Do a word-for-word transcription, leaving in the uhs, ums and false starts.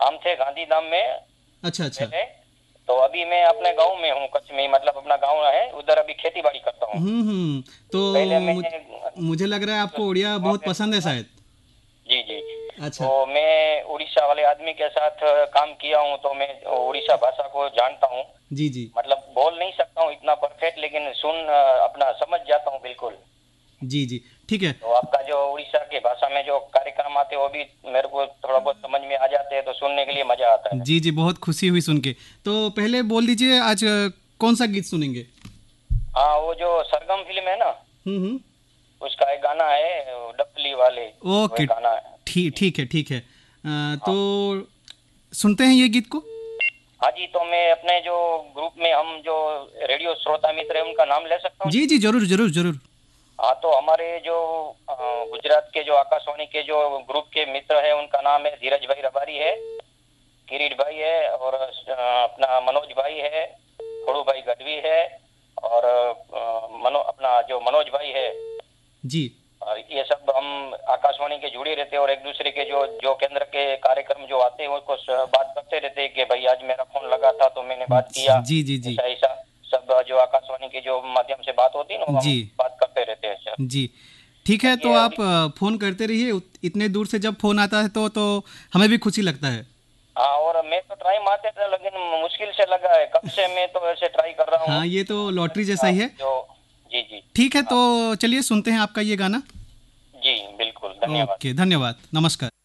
हम थे गांधीधाम में। अच्छा अच्छा। पहले तो अभी मैं अपने गांव में हूँ, कच्छ में, मतलब अपना गांव है उधर, अभी खेती बाड़ी करता हूँ। हम्म हम्म। तो पहले मैं मुझ, मुझे लग रहा है आपको उड़िया वहाँ बहुत पे पसंद है था। शायद। जी जी। अच्छा। तो मैं उड़ीसा वाले आदमी के साथ काम किया हूँ, तो मैं उड़ीसा भाषा को जानता हूँ। जी जी। मतलब बोल नहीं सकता हूँ इतना परफेक्ट, लेकिन सुन अपना समझ जाता हूँ बिल्कुल। जी जी। ठीक है। तो आपका जो उड़ीसा के भाषा में जो कार्यक्रम आते हैं वो भी मेरे को थोड़ा बहुत समझ में आ जाते हैं, तो सुनने के लिए मजा आता है। जी जी, बहुत खुशी हुई सुन के। तो पहले बोल दीजिए आज अ, कौन सा गीत सुनेंगे? हाँ, वो जो सरगम फिल्म है ना, हम्म हम्म। उसका एक गाना है वो डपली वाले, वो ओके। एक गाना है। ठीक जी। ठीक है ठीक है। अ, हाँ। तो सुनते हैं ये गीत को। हाँ जी, तो मैं अपने जो ग्रुप में हम जो रेडियो श्रोता मित्र है उनका नाम ले सकता हूँ जी जी? जी, जरूर जरूर जरूर। हाँ, तो हमारे जो अ, गुजरात के जो आकाशवाणी के जो ग्रुप के मित्र है उनका नाम है धीरज भाई रबारी है, किरीट भाई है, और अ, अपना मनोज भाई है, खोड़ू भाई गढ़वी है, और अ, मनो अपना जो मनोज भाई है। जी और ये सब हम आकाशवाणी के जुड़े रहते हैं, और एक दूसरे के जो जो केंद्र के कार्यक्रम जो आते हैं उनको स- बात करते रहते हैं कि भाई आज मेरा फोन लगा था तो मैंने बात किया, जी जी जी। ऐसा ऐसा। सब जो आकाशवाणी के जो माध्यम से बात होती है ना, वो हम जी बात करते रहते हैं सर। जी। ठीक तो है, तो ये आप अ, फ़ोन करते रहिए। उत- इतने दूर से जब फ़ोन आता है तो तो हमें भी खुशी लगता है। हाँ, और मैं तो ट्राई मारते थे लेकिन मुश्किल से लगा है, कब से मैं तो ऐसे ट्राई कर रहा हूँ। हाँ, ये तो लॉटरी जैसा ही आप है। जो, जी जी। ठीक है, हाँ तो चलिए सुनते हैं आपका ये गाना। जी, बिल्कुल, धन्यवाद। ओके, धन्यवाद, नमस्कार।